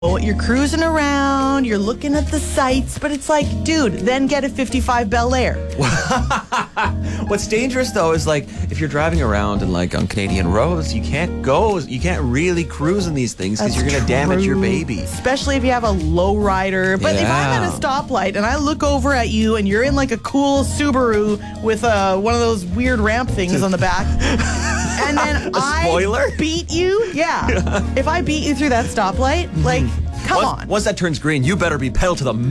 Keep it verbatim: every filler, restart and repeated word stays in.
You're cruising around, you're looking at the sights, but it's like, dude, then get a fifty-five Bel Air. What's dangerous, though, is like if you're driving around and like on Canadian roads, you can't go, you can't really cruise in these things because you're going to damage your baby. Especially if you have a low rider. But if I'm at a stoplight and I look over at you and you're in like a cool Subaru with uh, one of those weird ramp things on the back, and then I spoiler? beat you, yeah. If I beat you through that stoplight, like, come once, on. Once that turns green, you better be pedal to the